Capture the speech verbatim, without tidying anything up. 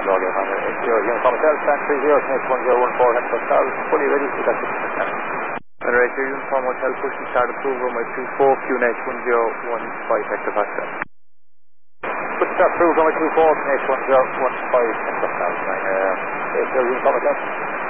Roger, Honda, eight zero, Uniform Hotel, stand three zero, Snake one zero one four, Hector Hotel, fully ready to that six. Generator Uniform Hotel, push and start approval, runway two four, Q N H one zero one five, Hector Pascal. Push start approval, runway two four, Q N H one zero one five, Hector Pascal, eight zero, Uniform Hotel.